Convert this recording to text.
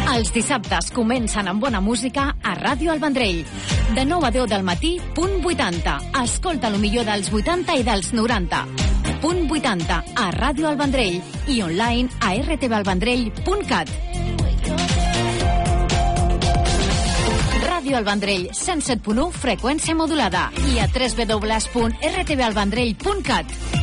Els dissabtes comencen amb bona música a Ràdio El Vendrell. De 9 a 10 del matí, punt 80. Escolta el millor dels 80 i dels 90. Punt 80 a Ràdio El Vendrell i online a rtvalvendrell.cat. Ràdio El Vendrell, 107.1, freqüència modulada, i a www.rtvalvendrell.cat.